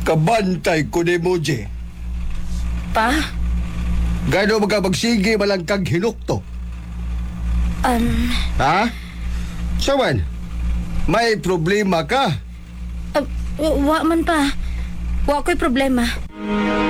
Kabantay ko ni Moji. Pa? Gano mga magsige malangkag hinukto? Ha? Sawan? May problema ka? Wa man pa. Wa ko'y problema.